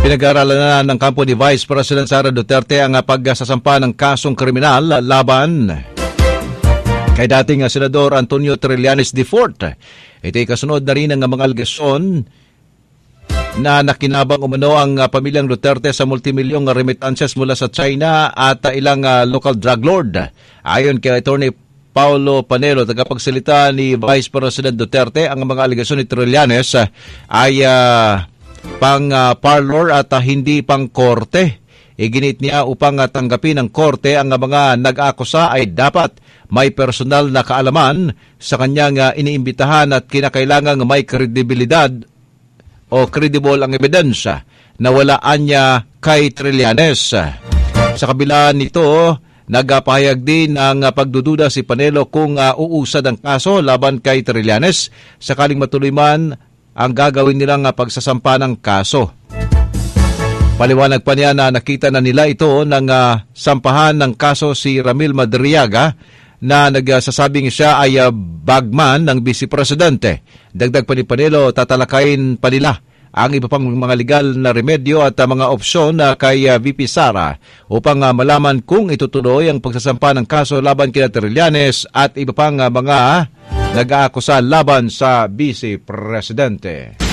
Pinag-aaralan na ng kampo ni Vice President Sara Duterte ang pagsasampa ng kasong kriminal laban kay dating Senador Antonio Trillanes IV. Ito'y kasunod na rin ang mga algasyon na nakinabang umano ang pamilyang Duterte sa multimilyong remittances mula sa China at ilang local drug lord. Ayon kay Attorney Paulo Panelo, tagapagsalita ni Vice President Duterte, ang mga algasyon ni Trillanes ay pang parlor at hindi pang korte. Iginit niya upang tanggapin ng korte ang mga nag-akusa ay dapat may personal na kaalaman sa kanyang iniimbitahan at kinakailangang may kredibilidad o credible ang ebidensya na walaan niya kay Trillanes. Sa kabila nito, nagpahayag din ang pagdududa si Panelo kung uusad ang kaso laban kay Trillanes sakaling matuloy man ang gagawin nilang pagsasampa ng kaso. Paliwanag pa niya na nakita na nila ito ng sampahan ng kaso si Ramil Madriaga na nagsasabing siya ay bagman ng Vice Presidente. Dagdag pa ni Panelo, tatalakayin pa nila ang iba pang mga legal na remedyo at mga opsyon kay VP Sara upang malaman kung itutuloy ang pagsasampa ng kaso laban kina Trillanes at iba pang mga nag-aakusa laban sa Vice Presidente.